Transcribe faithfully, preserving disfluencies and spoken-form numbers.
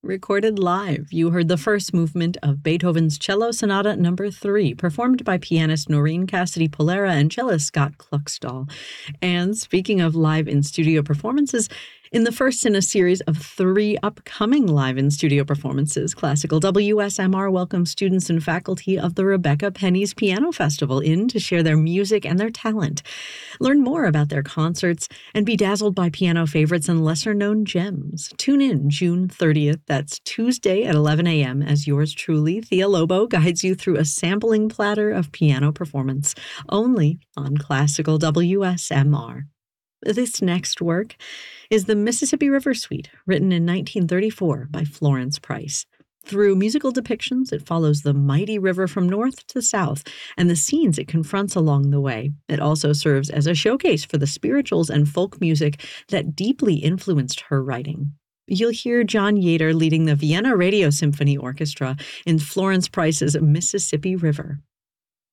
Recorded live, you heard the first movement of Beethoven's Cello Sonata Number three, performed by pianist Noreen Cassidy-Polera and cellist Scott Kluckstall. And speaking of live in-studio performances, in the first in a series of three upcoming live in-studio performances, Classical W S M R welcomes students and faculty of the Rebecca Penny's Piano Festival in to share their music and their talent. Learn more about their concerts and be dazzled by piano favorites and lesser-known gems. Tune in June thirtieth, that's Tuesday at eleven a.m. as yours truly, Thea Lobo, guides you through a sampling platter of piano performance, only on Classical W S M R. This next work is the Mississippi River Suite, written in nineteen thirty-four by Florence Price. Through musical depictions, it follows the mighty river from north to south and the scenes it confronts along the way. It also serves as a showcase for the spirituals and folk music that deeply influenced her writing. You'll hear John Yater leading the Vienna Radio Symphony Orchestra in Florence Price's Mississippi River.